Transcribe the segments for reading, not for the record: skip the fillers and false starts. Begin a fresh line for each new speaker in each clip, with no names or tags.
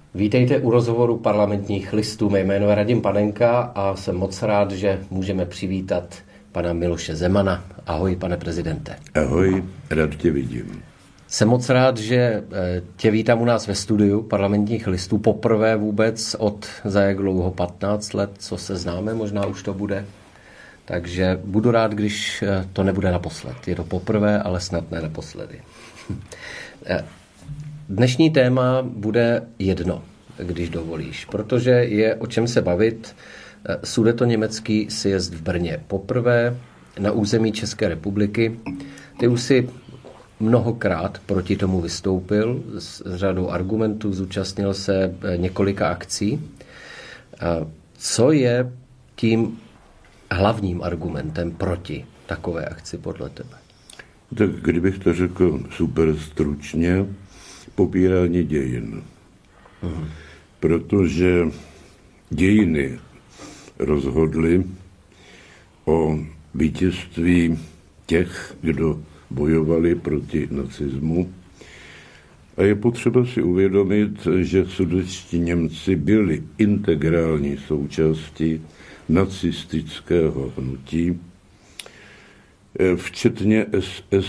Vítejte u rozhovoru Parlamentních listů. Mé jméno je Radim Panenka a jsem moc rád, že můžeme přivítat pana Miloše Zemana. Ahoj, pane prezidente.
Ahoj, rád tě vidím.
Jsem moc rád, že tě vítám u nás ve studiu Parlamentních listů. Poprvé vůbec od za jak dlouho 15 let, co se známe, možná už to bude. Takže budu rád, když to nebude naposled. Je to poprvé, ale snad ne naposledy. Dnešní téma bude jedno, když dovolíš, protože je o čem se bavit. Sudetoněmecký sjezd v Brně. Poprvé na území České republiky. Ty už si mnohokrát proti tomu vystoupil s řadou argumentů, zúčastnil se několika akcí. Co je tím hlavním argumentem proti takové akci podle tebe?
Tak kdybych to řekl super stručně, popírání dějin. Protože dějiny rozhodly o vítězství těch, kdo bojovali proti nacismu. A je potřeba si uvědomit, že sudetští Němci byli integrální součástí nacistického hnutí, včetně SS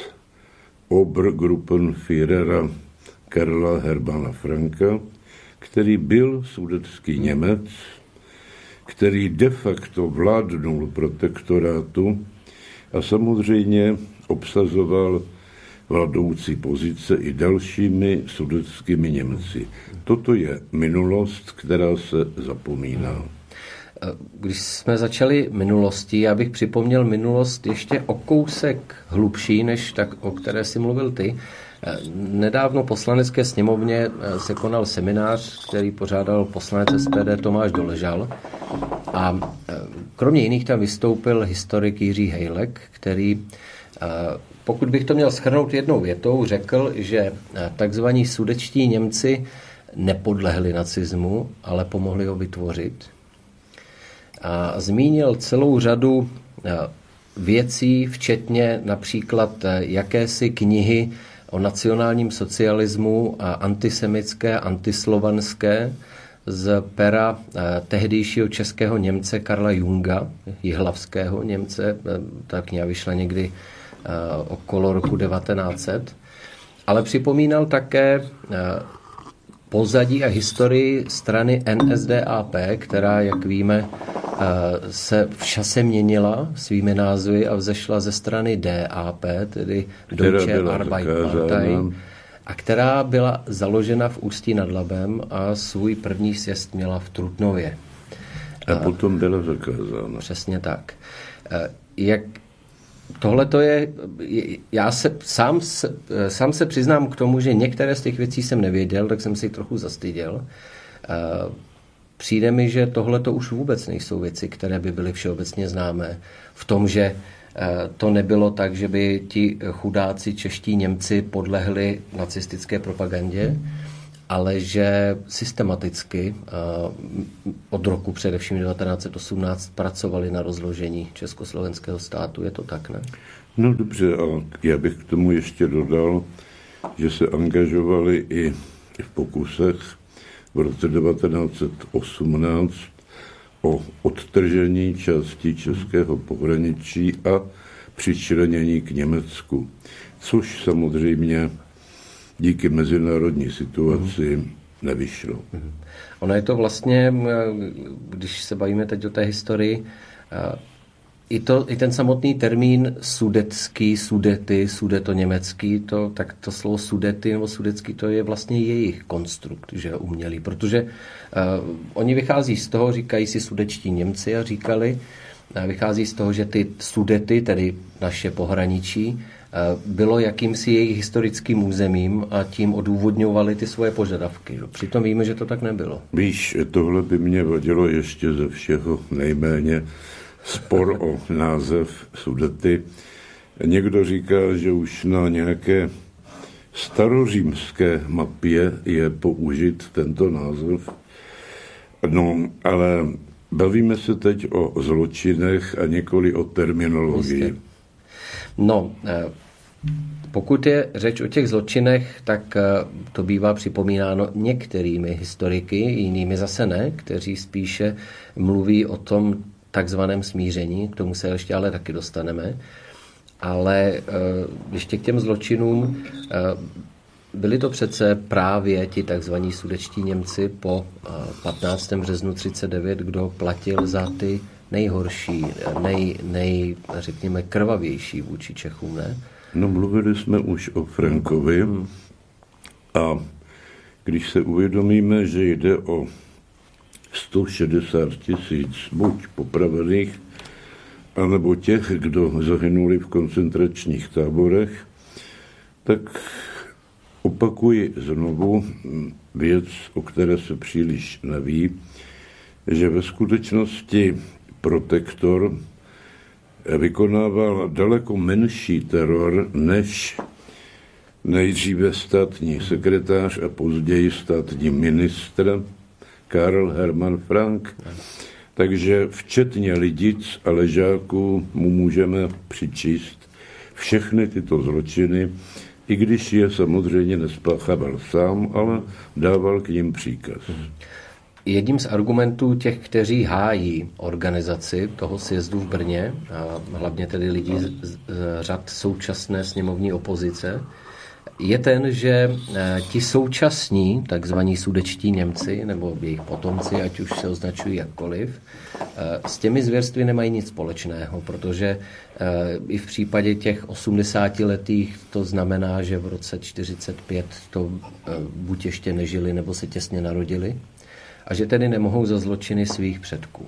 Obergruppenführera Karla Hermanna Franka, který byl sudetský Němec, který de facto vládnul protektorátu a samozřejmě obsazoval vládnoucí pozice i dalšími sudetskými Němci. Toto je minulost, která se zapomíná.
Když jsme začali minulostí, já bych připomněl minulost ještě o kousek hlubší, než tak, o které jsi mluvil ty. Nedávno Poslanecké sněmovně se konal seminář, který pořádal poslanec SPD Tomáš Doležal. A kromě jiných tam vystoupil historik Jiří Hejlek, který, pokud bych to měl shrnout jednou větou, řekl, že takzvaní sudetští Němci nepodlehli nacismu, ale pomohli ho vytvořit. A zmínil celou řadu věcí, včetně například jakési knihy o nacionálním socialismu a antisemitské, antislovanské z pera tehdejšího českého Němce Karla Junga, jihlavského Němce. Ta kniha vyšla někdy okolo roku 1900. Ale připomínal také pozadí a historii strany NSDAP, která, jak víme, se v čase měnila svými názvy a vzešla ze strany DAP, tedy Deutsche Arbeiterpartei, a která byla založena v Ústí nad Labem a svůj první sjezd měla v Trutnově.
A potom byla zakázána.
Přesně tak. Tohle to je, já sám se přiznám k tomu, že některé z těch věcí jsem nevěděl, tak jsem si trochu zastyděl. Přijde mi, že tohle to už vůbec nejsou věci, které by byly všeobecně známé. V tom, že to nebylo tak, že by ti chudáci čeští Němci podlehli nacistické propagandě, ale že systematicky od roku především 1918 pracovali na rozložení československého státu. Je to tak, ne?
No dobře, a já bych k tomu ještě dodal, že se angažovali i v pokusech v roce 1918 o odtržení části českého pohraničí a přičlenění k Německu, což samozřejmě díky mezinárodní situaci nevyšlo.
Ono je to vlastně, když se bavíme teď o té historii, i ten samotný termín sudetský, sudety, sudetoněmecký, tak to slovo sudety nebo sudecký, to je vlastně jejich konstrukt, že umělý, protože oni vychází z toho, říkají si sudečtí Němci a vychází z toho, že ty sudety, tedy naše pohraničí, bylo jakýmsi jejich historickým územím a tím odůvodňovali ty svoje požadavky. Přitom víme, že to tak nebylo.
Víš, tohle by mě vadilo ještě ze všeho nejméně spor o název Sudety. Někdo říká, že už na nějaké starořímské mapě je použit tento název. No, ale bavíme se teď o zločinech a nikoli o terminologii.
No, Pokud je řeč o těch zločinech, tak to bývá připomínáno některými historiky, jinými zase ne, kteří spíše mluví o tom takzvaném smíření, k tomu se ještě ale taky dostaneme. Ale ještě k těm zločinům, byli to přece právě ti takzvaní sudetští Němci po 15. březnu 1939, kdo platil za ty nejhorší, řekněme, krvavější vůči Čechům, ne?
No, mluvili jsme už o Frankovi a když se uvědomíme, že jde o 160 000 buď popravených, anebo těch, kdo zahynuli v koncentračních táborech, tak opakuji znovu věc, o které se příliš neví, že ve skutečnosti protektor vykonával daleko menší teror než nejdříve státní sekretář a později státní ministr Karl Hermann Frank. Takže včetně Lidic a Ležáků mu můžeme přičíst všechny tyto zločiny, i když je samozřejmě nespáchával sám, ale dával k nim příkaz.
Jedním z argumentů těch, kteří hájí organizaci toho sjezdu v Brně, a hlavně tedy lidí z řad současné sněmovní opozice, je ten, že ti současní, takzvaní sudetští Němci, nebo jejich potomci, ať už se označují jakkoliv, s těmi zvěrstvy nemají nic společného, protože i v případě těch 80letých to znamená, že v roce 1945 to buď ještě nežili, nebo se těsně narodili, a že tedy nemohou za zločiny svých předků.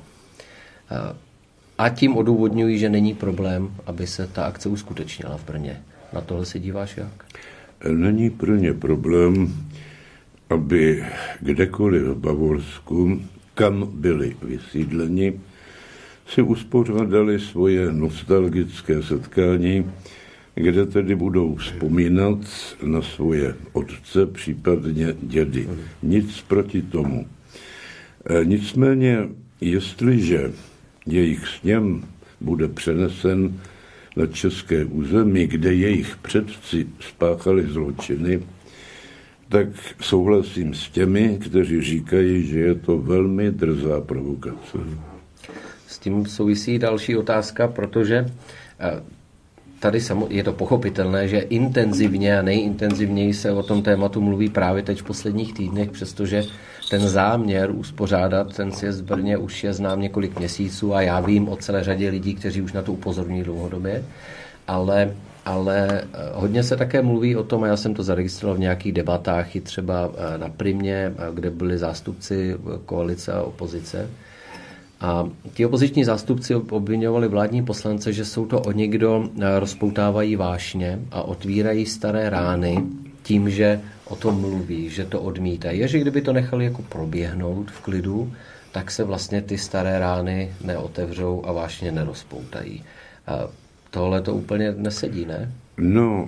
A tím odůvodňují, že není problém, aby se ta akce uskutečnila v Brně. Na tohle se díváš jak?
Není pro ně problém, aby kdekoliv v Bavorsku, kam byli vysídleni, si uspořádali svoje nostalgické setkání, kde tedy budou vzpomínat na svoje otce, případně dědy. Nic proti tomu. Nicméně, jestliže jejich sněm bude přenesen na české území, kde jejich předci spáchali zločiny, tak souhlasím s těmi, kteří říkají, že je to velmi drzá provokace.
S tím souvisí další otázka, protože tady je to pochopitelné, že intenzivně a nejintenzivněji se o tom tématu mluví právě teď v posledních týdnech, přestože ten záměr uspořádat ten sjezd v Brně už je znám několik měsíců a já vím o celé řadě lidí, kteří už na to upozorňují dlouhodobě, ale hodně se také mluví o tom, a já jsem to zaregistroval v nějakých debatách, i třeba na Primě, kde byli zástupci koalice a opozice. A ti opoziční zástupci obviňovali vládní poslance, že jsou to oni, kdo rozpoutávají vášně a otvírají staré rány tím, že o tom mluví, že to odmítají. Že kdyby to nechali jako proběhnout v klidu, tak se vlastně ty staré rány neotevřou a vášně nerozpoutají. A tohle to úplně nesedí, ne?
No,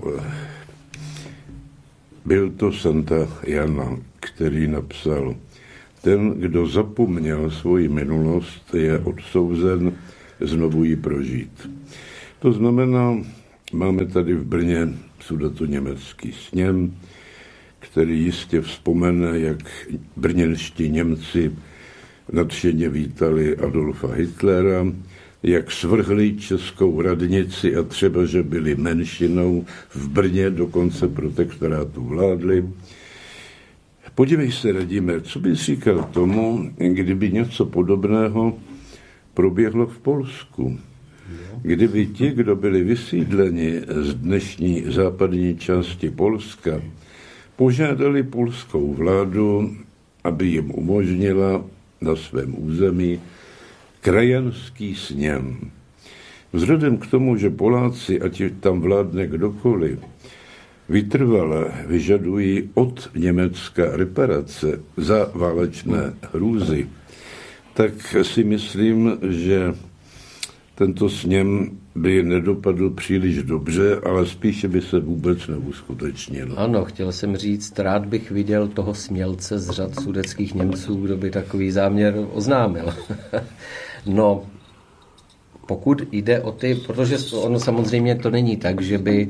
byl to Santa Jana, který napsal: ten, kdo zapomněl svoji minulost, je odsouzen znovu ji prožít. To znamená, máme tady v Brně sudetoněmecký sněm, který jistě vzpomene, jak brněnští Němci nadšeně vítali Adolfa Hitlera, jak svrhli českou radnici a třeba, že byli menšinou v Brně, dokonce protektorátu vládli. Podívej se, Radime, co bys říkal tomu, kdyby něco podobného proběhlo v Polsku? Kdyby ti, kdo byli vysídleni z dnešní západní části Polska, požádali polskou vládu, aby jim umožnila na svém území krajanský sněm. Vzhledem k tomu, že Poláci, ať tam vládne kdokoliv, vytrvale vyžadují od Německa reparace za válečné hrůzy, tak si myslím, že tento sněm by nedopadl příliš dobře, ale spíše by se vůbec neuskutečnil.
Ano, chtěl jsem říct, rád bych viděl toho smělce z řad sudetských Němců, kdo by takový záměr oznámil. No, pokud jde o ty, protože ono samozřejmě to není tak, že by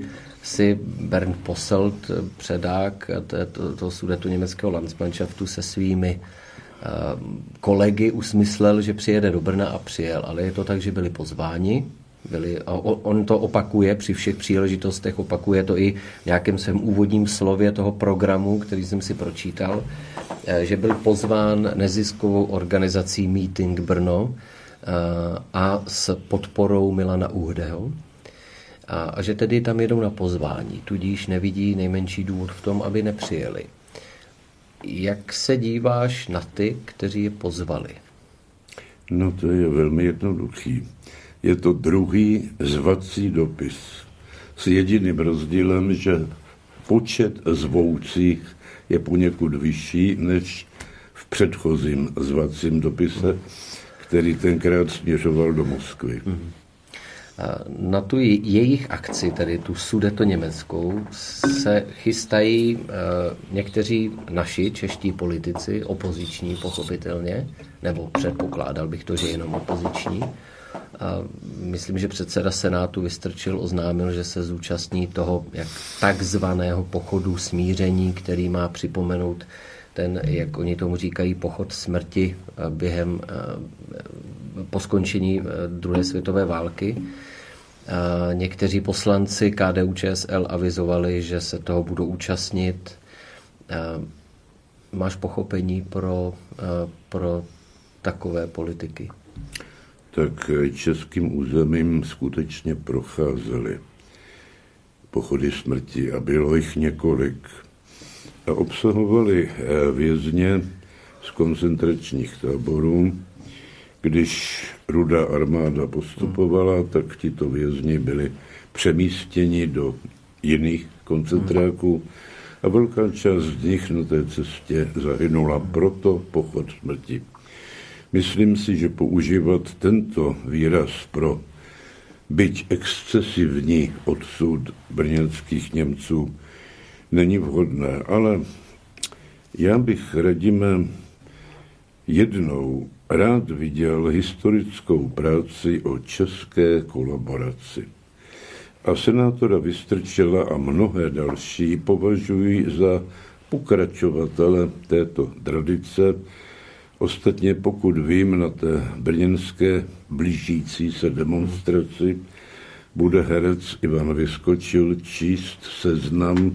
si Bernd Posselt, předák toho Sudetoněmeckého Landsmannschaftu, se svými kolegy usmyslel, že přijede do Brna a přijel. Ale je to tak, že byli pozváni. A on to opakuje při všech příležitostech, opakuje to i v nějakém svém úvodním slově toho programu, který jsem si pročítal, že byl pozván neziskovou organizací Meeting Brno a s podporou Milana Uhdeho. A že tedy tam jedou na pozvání, tudíž nevidí nejmenší důvod v tom, aby nepřijeli. Jak se díváš na ty, kteří je pozvali?
No to je velmi jednoduchý. Je to druhý zvací dopis s jediným rozdílem, že počet zvoucích je poněkud vyšší než v předchozím zvacím dopise, který tenkrát směřoval do Moskvy.
Na tu jejich akci, tedy tu sudetoněmeckou, se chystají někteří naši čeští politici, opoziční pochopitelně, nebo předpokládal bych to, že jenom opoziční. Myslím, že předseda Senátu Vystrčil oznámil, že se zúčastní toho takzvaného pochodu smíření, který má připomenout ten, jak oni tomu říkají, pochod smrti po skončení druhé světové války. Někteří poslanci KDU-ČSL avizovali, že se toho budou účastnit. Máš pochopení pro takové politiky?
Tak českým územím skutečně procházely pochody smrti a bylo jich několik. A obsahovali vězně z koncentračních táborů. Když Rudá armáda postupovala, tak tito vězni byli přemístěni do jiných koncentráků a velká část z nich na té cestě zahynula, proto pochod smrti. Myslím si, že používat tento výraz pro byť excesivní odsud brněnských Němců není vhodné, ale já bych, Radime, jednou rád viděl historickou práci o české kolaboraci. A senátora Vystrčila a mnohé další považují za pokračovatele této tradice. Ostatně, pokud vím, na té brněnské blížící se demonstraci bude herec Ivan Vyskočil číst seznam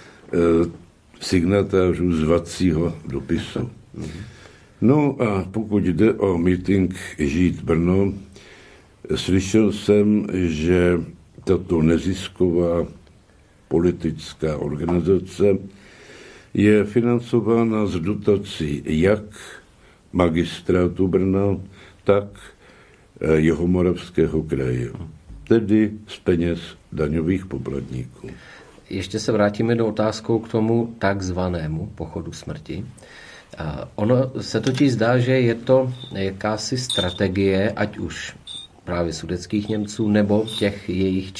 signatářů zvacího dopisu. No a pokud jde o meeting Žít Brno, slyšel jsem, že tato nezisková politická organizace je financována z dotací jak magistrátu Brna, tak Jihomoravského kraje, tedy z peněz daňových poplatníků.
Ještě se vrátíme do otázkou k tomu takzvanému pochodu smrti. Ono se totiž zdá, že je to jakási strategie, ať už právě sudetských Němců, nebo těch jejich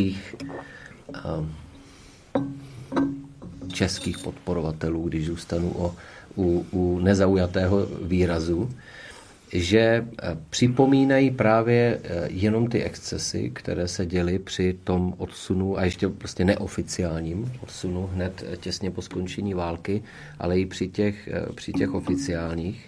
českých podporovatelů, když zůstanu u nezaujatého výrazu, že připomínají právě jenom ty excesy, které se děly při tom odsunu, a ještě prostě neoficiálním odsunu hned těsně po skončení války, ale i při těch oficiálních.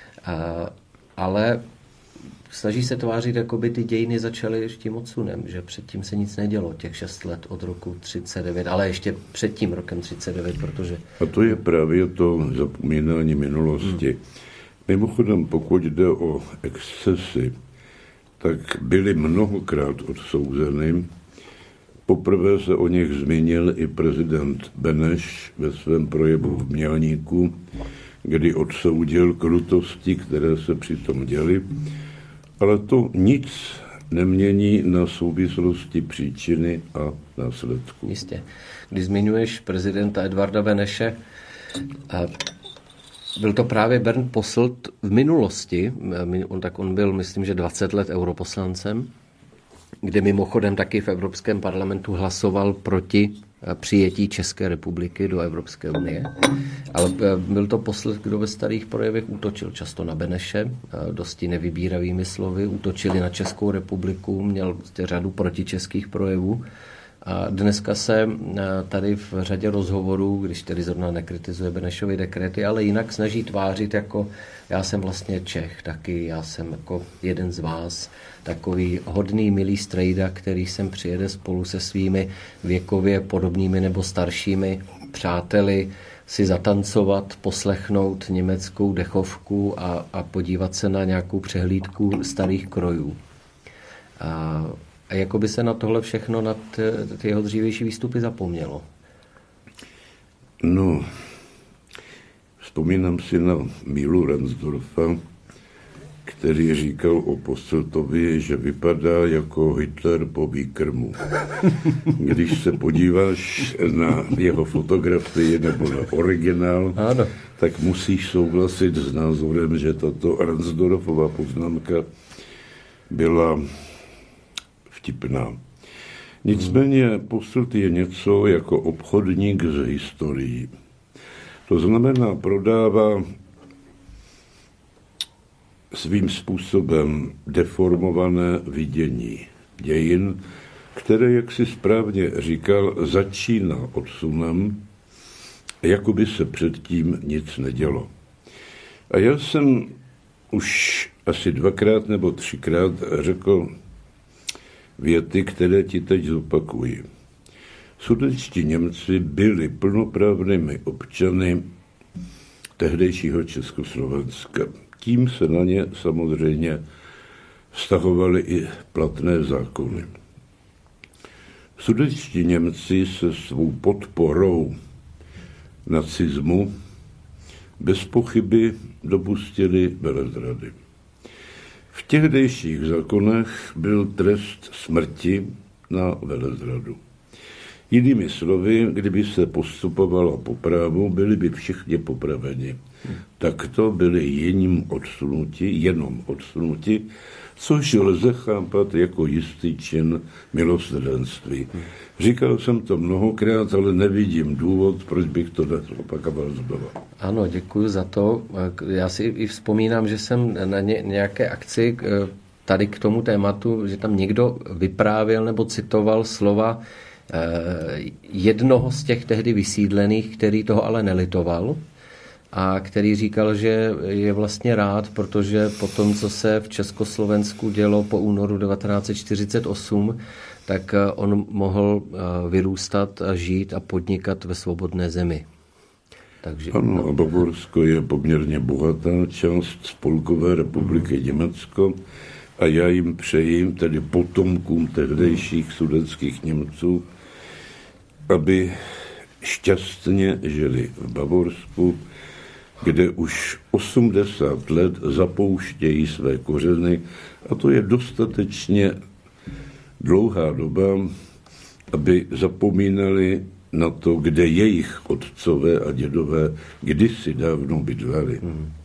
Ale snaží se tvářit, jako by ty dějiny začaly tím odsunem, že předtím se nic nedělo, těch 6 let od roku 39, ale ještě před tím rokem 39, protože...
A to je právě to zapomínání minulosti. Mimochodem, pokud jde o excesy, tak byly mnohokrát odsouzeny. Poprvé se o nich zmínil i prezident Beneš ve svém projevu v Mělníku, kdy odsoudil krutosti, které se přitom děly, ale to nic nemění na souvislosti příčiny a následku.
Jistě. Když zmiňuješ prezidenta Edvarda Beneše, byl to právě Bernd Posselt v minulosti, on byl, myslím, že 20 let europoslancem, kde mimochodem taky v Evropském parlamentu hlasoval proti přijetí České republiky do Evropské unie. Ale byl to Posselt, kdo ve starých projevech útočil často na Beneše, dosti nevybíravými slovy, útočili na Českou republiku, měl řadu protičeských projevů. A dneska se tady v řadě rozhovorů, když tedy zrovna nekritizuje Benešovy dekrety, ale jinak snaží tvářit jako já jsem vlastně Čech taky, já jsem jako jeden z vás, takový hodný, milý strejda, který sem přijede spolu se svými věkově podobnými nebo staršími přáteli si zatancovat, poslechnout německou dechovku a podívat se na nějakou přehlídku starých krojů. A jako by se na tohle všechno, na ty jeho dřívější výstupy zapomnělo.
No, vzpomínám si na Mílu Ransdorfa, který říkal o Posseltovi, že vypadá jako Hitler po výkrmu. Když se podíváš na jeho fotografii nebo na originál, ano, tak musíš souhlasit s názorem, že tato Ransdorfova poznámka byla vtipná. Nicméně Posselt je něco jako obchodník s historií. To znamená, prodává svým způsobem deformované vidění dějin, které, jak si správně říkal, začíná odsunem, jako by se předtím nic nedělo. A já jsem už asi 2krát nebo 3krát řekl věty, které ti teď zopakuji. Sudetští Němci byli plnoprávnými občany tehdejšího Československa. Tím se na ně samozřejmě vztahovaly i platné zákony. Sudetští Němci se svou podporou nacismu bez pochyby dopustili velezrady. V tehdejších zákonech byl trest smrti na velezradu. Jinými slovy, kdyby se postupovalo po právu, byli by všichni popraveni. Takto byli jenom odsunuti, což lze chápat jako jistý čin milosrdenství. Říkal jsem to mnohokrát, ale nevidím důvod, proč bych to opakoval znova.
Ano, děkuji za to. Já si i vzpomínám, že jsem na nějaké akci tady k tomu tématu, že tam někdo vyprávěl nebo citoval slova jednoho z těch tehdy vysídlených, který toho ale nelitoval a který říkal, že je vlastně rád, protože po tom, co se v Československu dělo po únoru 1948, tak on mohl vyrůstat a žít a podnikat ve svobodné zemi. Takže,
ano, a Bavorsko je poměrně bohatá část Spolkové republiky Německo a já jim přeji, tedy potomkům tehdejších sudetských Němců, aby šťastně žili v Bavorsku, kde už 80 let zapouštějí své kořeny a to je dostatečně dlouhá doba, aby zapomínali na to, kde jejich otcové a dědové kdysi dávno bydleli.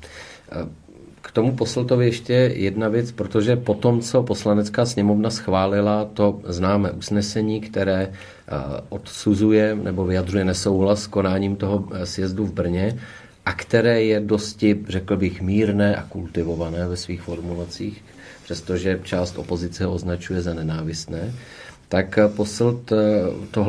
K tomu Posseltovi ještě jedna věc, protože potom, co Poslanecká sněmovna schválila to známé usnesení, které odsuzuje nebo vyjadřuje nesouhlas s konáním toho sjezdu v Brně a které je dosti, řekl bych, mírné a kultivované ve svých formulacích, přestože část opozice ho označuje za nenávistné, tak Posselt tohle